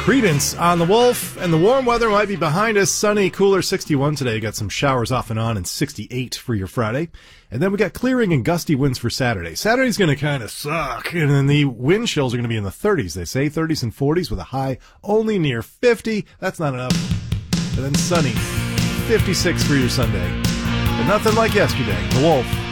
Credence on the Wolf, and the warm weather might be behind us. Sunny, cooler, 61 today. Got some showers off and on, and 68 for your Friday. And then we got clearing and gusty winds for Saturday. Saturday's going to kind of suck, and then the wind chills are going to be in the 30s, they say. 30s and 40s with a high only near 50. That's not enough. And then sunny, 56 for your Sunday. But nothing like yesterday. The Wolf.